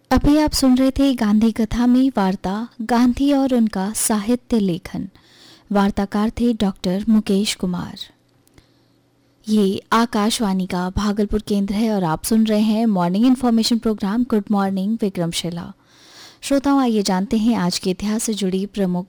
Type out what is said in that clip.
अभी आप सुन रहे थे गांधी कथा में वार्ता गांधी और उनका साहित्य लेखन। वार्ताकार थे डॉक्टर मुकेश कुमार। ये आकाशवाणी का भागलपुर केंद्र है और आप सुन रहे हैं morning information programme good morning Vikramshila. श्रोताओं, आइए जानते हैं आज के इतिहास से जुड़ी प्रमुख